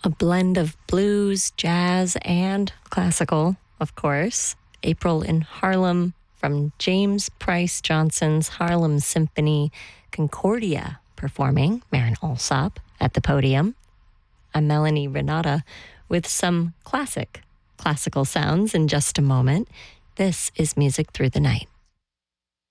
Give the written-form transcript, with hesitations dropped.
A blend of blues, jazz, and classical, of course. April in Harlem from James Price Johnson's Harlem Symphony, Concordia performing, Marin Alsop at the podium. I'm Melanie Renata with some classical sounds in just a moment. This is Music Through the Night.